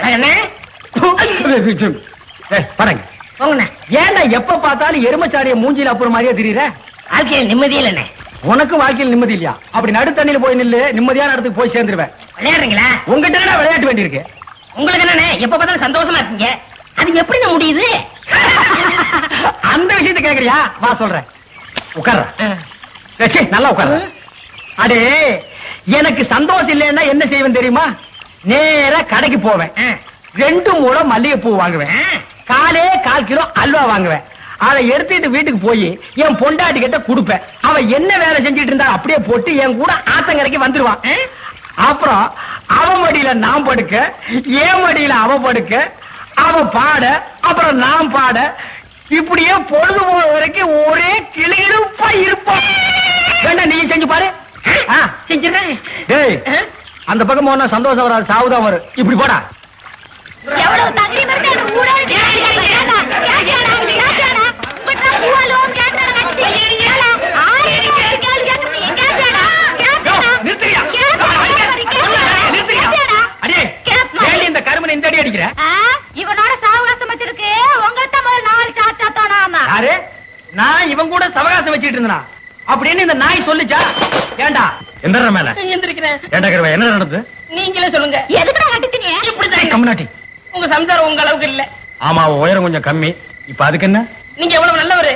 ஏன்டா எப்ப பார்த்தாலும் எருமச்சாரிய மூஞ்சில அப்புறம் மாதிரியே தெரியுற? வாழ்க்கையில நிம்மதி இல்லண்ணே. உனக்கும் வாழ்க்கையில் நிம்மதி இல்லையா? அப்படி நடுத்தண்ணில போய் நில்லு, நிம்மதியான இடத்துக்கு போய் சேர்ந்துருவேன். விளையாடுறீங்களா? உங்ககிட்ட விளையாட்டு வேண்டியிருக்கு. உங்களுக்கு என்னண்ணே எப்ப பார்த்தாலும் சந்தோஷமா இருக்கீங்க, அது எப்படிங்க முடியுது? அந்த விஷயத்த கேக்குறியா? வா சொல்றேன். உட்கார்ற. நல்லா உட்கார்ற. அடே, எனக்கு சந்தோஷம் இல்லைன்னா என்ன செய்வேன் தெரியுமா? நேரா கடைக்கு போவேன், 2 முழம் மல்லிகைப்பூ வாங்குவேன், 4 கிலோ அல்வா வாங்குவேன். அதை எடுத்துட்டு வீட்டுக்கு போய் என் பொண்டாட்டி கிட்ட கொடுப்பேன். அவ என்ன வேலை செஞ்சிட்டு இருந்தா அப்படியே போட்டு என் கூட ஆத்தங்கரைக்கு வந்துருவான். அப்புறம் அவ மடியில நான் படுக்க, என் மடியில அவ படுக்க, அவ பாட, அப்புறம் நான் பாட, இப்படியே பொழுது போற வரைக்கும் ஒரே கிளியிருப்பா இருப்போம். வேண்டாம், நீ செஞ்சு பாரு. செஞ்சிடறேன். டேய், அந்த பக்கம் போனா சந்தோஷம் வராது, சாவுதான் வரும். இப்படி போடா. எவ்வளவு தகுதி வருது அந்த ஊரே கேட்டாடா பட்டா பூவாலோ கேட்டாடா கட்டி ஏல ஆயிரம் கேள் கேட்டாடா நிறுத்துறியா? நிறுத்துறியா? அடே, ஏன் இந்த கருமனை இந்த அடி அடிக்கிற? இவனோட சாவகாசம் வச்சிருக்கு. உங்கள்ட்ட முதல்ல 4 சாத்தா தோணாமா. யாரு? நான் இவன் கூட சவகாசம் வச்சிட்டு இருந்தா அப்படின்னு இந்த நாய் சொல்லுச்சா? ஏண்டா எந்த மேல எந்திரிக்கிறேன். ஏண்டா கருவா, என்ன நடந்தது? நீங்களே சொல்லுங்க. எதுக்குடா கட்டிட்டீங்க? இப்படிதான் கம்னாட்டி. உங்க சம்சாரம் உங்க அளவுக்கு இல்ல. ஆமா, உயரம் கொஞ்சம் கம்மி. இப்ப அதுக்கு என்ன? நீங்க எவ்வளவு நல்லவரு.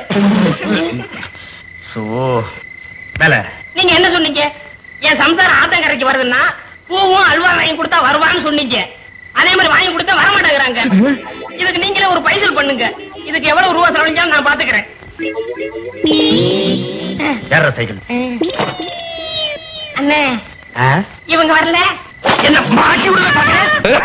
மேல நீங்க என்ன சொன்னீங்க? என் சம்சாரம் ஆத்தங்கரைக்கு வருதுன்னா பூவும் அல்வா வாங்கி கொடுத்தா வருவான்னு சொன்னீங்க. அதே மாதிரி வாங்கி கொடுத்தா வர மாட்டேங்கிறாங்க. இதுக்கு நீங்களே ஒரு பைசல் பண்ணுங்க. இதுக்கு எவ்வளவு ரூபா செலவழிஞ்சாலும் நான் பாத்துக்கிறேன். ஏற சைக்கிள். அண்ணே, இவங்க வரல. என்ன மாட்டி விடுற?